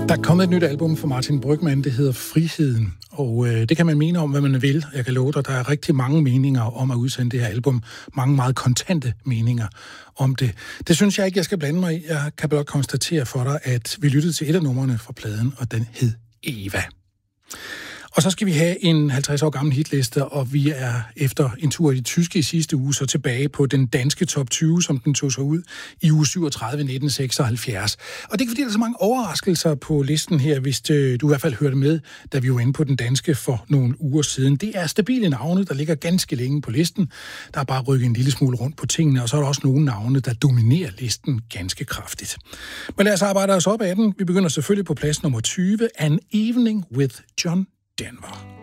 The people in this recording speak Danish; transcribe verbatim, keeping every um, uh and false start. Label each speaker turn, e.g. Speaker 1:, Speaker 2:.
Speaker 1: Der er kommet et nyt album fra Martin Brygmann, det hedder Friheden, og øh, det kan man mene om, hvad man vil. Jeg kan love dig, der er rigtig mange meninger om at udsende det her album. Mange meget kontante meninger om det. Det synes jeg ikke, jeg skal blande mig i. Jeg kan blot konstatere for dig, at vi lyttede til et af numrene fra pladen, og den hed Eva. Og så skal vi have en halvtreds år gammel hitliste, og vi er efter en tur i det tyske i sidste uge så tilbage på den danske top tyve, som den tog sig ud i uge syvogtredive nitten seksoghalvfjerds. Og det er ikke fordi, der er så mange overraskelser på listen her, hvis du i hvert fald hørte med, da vi var inde på den danske for nogle uger siden. Det er stabile navne, der ligger ganske længe på listen. Der er bare rykket en lille smule rundt på tingene, og så er der også nogle navne, der dominerer listen ganske kraftigt. Men lad os arbejde os op ad den. Vi begynder selvfølgelig på plads nummer tyve, An Evening with John Denver.